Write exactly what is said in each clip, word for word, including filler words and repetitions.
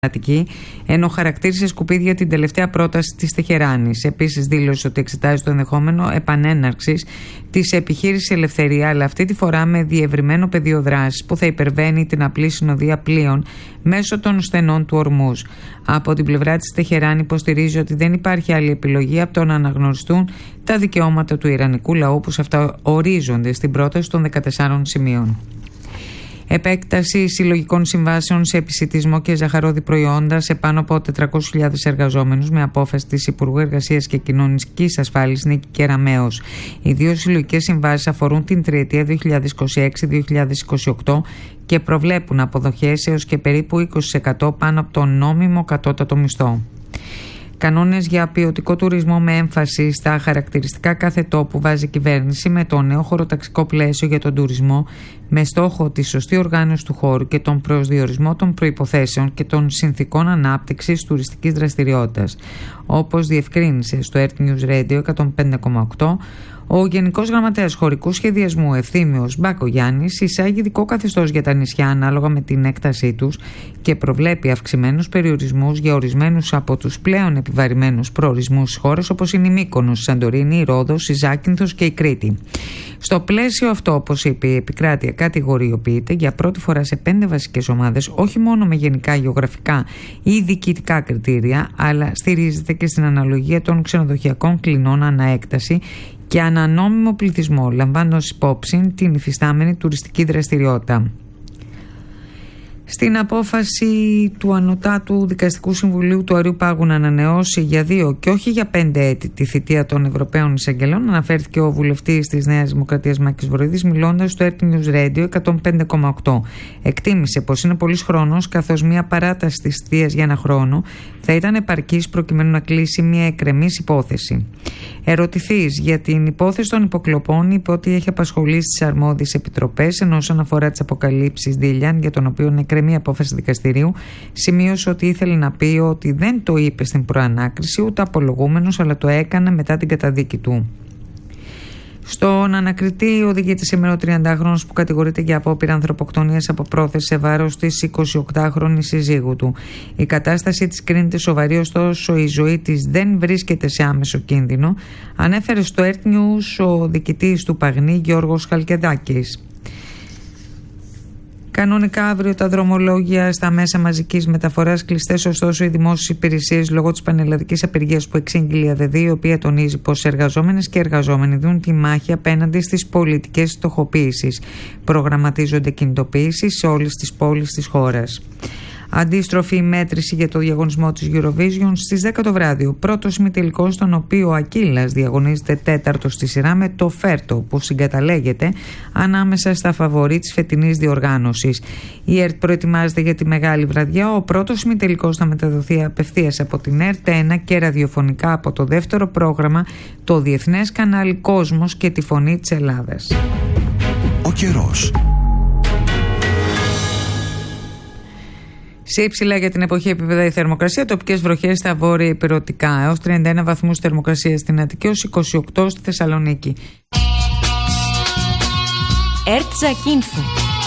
ενώ χαρακτήρισε σκουπίδια την τελευταία πρόταση της Τεχεράνης. Επίσης δήλωσε ότι εξετάζει το ενδεχόμενο επανέναρξης της επιχείρησης Ελευθερία, αλλά αυτή τη φορά με διευρυμένο πεδίο δράσης που θα υπερβαίνει την απλή συνοδεία πλοίων μέσω των στενών του Ορμούζ. Από την πλευρά της Τεχεράνη υποστηρίζει ότι δεν υπάρχει άλλη επιλογή από το να αναγνωριστούν τα δικαιώματα του Ιρανικού λαού που σε αυτά ορίζονται στην πρόταση των δεκατεσσάρων σημείων. Επέκταση συλλογικών συμβάσεων σε επισιτισμό και ζαχαρόδι προϊόντα σε πάνω από τετρακόσιες χιλιάδες εργαζόμενους με απόφαση της Υπουργού Εργασίας και Κοινωνικής Ασφάλισης Νίκη Κεραμέως. Οι δύο συλλογικές συμβάσεις αφορούν την τριετία δύο χιλιάδες είκοσι έξι δύο χιλιάδες είκοσι οκτώ και προβλέπουν αποδοχές έως και περίπου είκοσι τοις εκατό πάνω από τον νόμιμο κατώτατο μισθό. Κανόνες για ποιοτικό τουρισμό με έμφαση στα χαρακτηριστικά κάθε τόπου βάζει η κυβέρνηση με το νέο χωροταξικό πλαίσιο για τον τουρισμό με στόχο τη σωστή οργάνωση του χώρου και τον προσδιορισμό των προϋποθέσεων και των συνθηκών ανάπτυξης τουριστικής δραστηριότητας. Όπως διευκρίνησε στο Earth News Radio εκατόν πέντε κόμμα οκτώ, ο Γενικός Γραμματέας Χωρικού Σχεδιασμού Ευθύμιος Μπακογιάννης εισάγει ειδικό καθεστώς για τα νησιά ανάλογα με την έκτασή τους και προβλέπει αυξημένους περιορισμούς για ορισμένους από τους πλέον επιβαρημένους προορισμούς στις χώρες όπως είναι η Μύκονος, η Σαντορίνη, η Ρόδος, η Ζάκυνθος και η Κρήτη. Στο πλαίσιο αυτό, όπως είπε, η επικράτεια κατηγοριοποιείται για πρώτη φορά σε πέντε βασικές ομάδες, όχι μόνο με γενικά γεωγραφικά ή διοικητικά κριτήρια, αλλά στηρίζεται και στην αναλογία των ξενοδοχειακών κλινών ανά έκταση και ανανόμιμο πληθυσμό, λαμβάνοντας υπόψη την υφιστάμενη τουριστική δραστηριότητα. Στην απόφαση του Ανωτάτου Δικαστικού Συμβουλίου του Αριού Πάγου να ανανεώσει για δύο και όχι για πέντε έτη τη θητεία των Ευρωπαίων Εισαγγελών, αναφέρθηκε ο βουλευτής της Νέας Δημοκρατίας Μάκης Βορύδης μιλώντας στο Earth News Radio εκατόν πέντε κόμμα οκτώ. Εκτίμησε πως είναι πολύς χρόνος, καθώς μια παράταση της θητείας για ένα χρόνο θα ήταν επαρκής προκειμένου να κλείσει μια εκκρεμής υπόθεση. Ερωτηθείς για την υπόθεση των υποκλοπών, είπε ότι έχει απασχολήσει τις αρμόδιες επιτροπές, ενώ όσον αφορά τις αποκαλύψεις Δήλιαν, για τον οποίο εκκρεμεί απόφαση δικαστηρίου, σημείωσε ότι ήθελε να πει ότι δεν το είπε στην προανάκριση ούτε απολογούμενος, αλλά το έκανε μετά την καταδίκη του. Στον ανακριτή οδηγείται σήμερα ο τριαντάχρονος που κατηγορείται για απόπειρα ανθρωποκτονίας από πρόθεση σε βάρος της εικοσιοκτάχρονης συζύγου του. Η κατάσταση της κρίνεται σοβαρή, ωστόσο η ζωή της δεν βρίσκεται σε άμεσο κίνδυνο, ανέφερε στο Earth News ο διοικητής του Παγνή Γιώργος Χαλκεδάκης. Κανονικά αύριο τα δρομολόγια στα μέσα μαζικής μεταφοράς κλειστές, ωστόσο οι δημόσιες υπηρεσίες λόγω της πανελλαδικής απεργίας που εξήγηλε η ΑΔΕΔΗ, η οποία τονίζει πως εργαζόμενες και εργαζόμενοι δίνουν τη μάχη απέναντι στις πολιτικές στοχοποίησεις. Προγραμματίζονται κινητοποιήσεις σε όλες τις πόλεις της χώρας. Αντίστροφη μέτρηση για το διαγωνισμό της Eurovision στις δέκα το βράδυ. Ο πρώτος ημιτελικός, στον οποίο ο Ακύλας διαγωνίζεται τέταρτος στη σειρά με το Φέρτο, που συγκαταλέγεται ανάμεσα στα φαβορί της φετινής διοργάνωσης. Η ΕΡΤ προετοιμάζεται για τη μεγάλη βραδιά. Ο πρώτος ημιτελικός θα μεταδοθεί απευθείας από την ΕΡΤ ένα και ραδιοφωνικά από το δεύτερο πρόγραμμα, το διεθνές κανάλι Κόσμος και τη Φωνή της Ελλάδας. Ο καιρός. Σε υψηλά για την εποχή επίπεδα η θερμοκρασία, τοπικές βροχές στα βόρεια υπηρετικά, έως τριάντα ένα βαθμούς θερμοκρασία στην Αττική, έως είκοσι οκτώ στη Θεσσαλονίκη. ΕΡΤ Ζακίνθου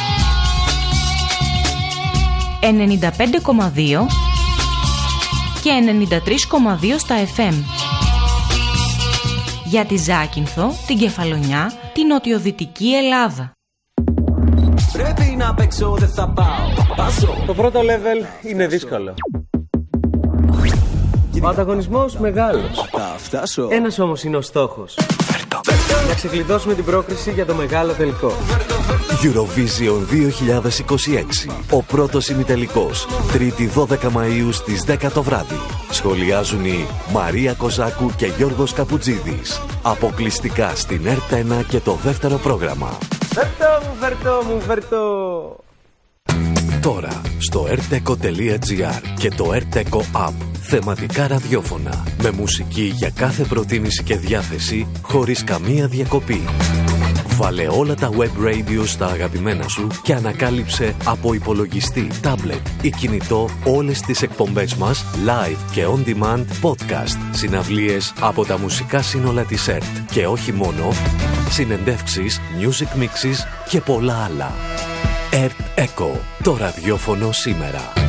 ενενήντα πέντε κόμμα δύο και ενενήντα τρία κόμμα δύο στα εφ εμ. Για τη Ζάκυνθο, την Κεφαλονιά, την νοτιοδυτική Ελλάδα. Πρέπει να παίξω, δεν θα πάω. Πάσω. Το πρώτο level είναι δύσκολο. Ο ανταγωνισμός μεγάλος. Θα φτάσω. Ένας όμως είναι ο στόχος. Να ξεκλειδώσουμε την πρόκριση για το μεγάλο τελικό. Eurovision δύο χιλιάδες είκοσι έξι. Ο πρώτος ημιτελικός. Τρίτη δώδεκα Μαΐου στις δέκα το βράδυ. Σχολιάζουν οι Μαρία Κοζάκου και Γιώργος Καπουτζίδης. Αποκλειστικά στην ΕΡΤ ένα και το δεύτερο πρόγραμμα. Φέρτο μου, φέρτο μου, φέρτο. Τώρα στο ερτεκο τελεία τζι άρ και το Ερτεκο App. Θεματικά ραδιόφωνα με μουσική για κάθε προτίμηση και διάθεση, χωρίς καμία διακοπή. Βάλε όλα τα web radio στα αγαπημένα σου και ανακάλυψε από υπολογιστή, tablet ή κινητό όλες τις εκπομπές μας live και on demand, podcast, συναυλίες από τα μουσικά σύνολα της ΕΡΤ και όχι μόνο, συνεντεύξεις, music mixes και πολλά άλλα. Ερτ Echo, το ραδιόφωνο σήμερα.